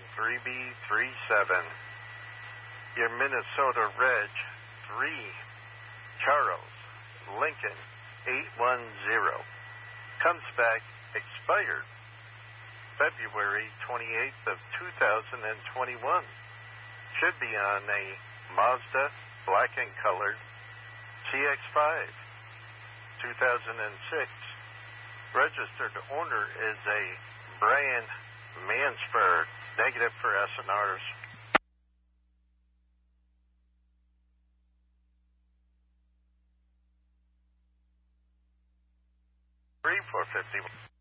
3B37. Your Minnesota Reg 3, Charles Lincoln 810. Comes back expired February 28th of 2021. Should be on a Mazda black and colored CX-5 2006. Registered owner is a Brian Mansberg. Negative for SNRs. 3451.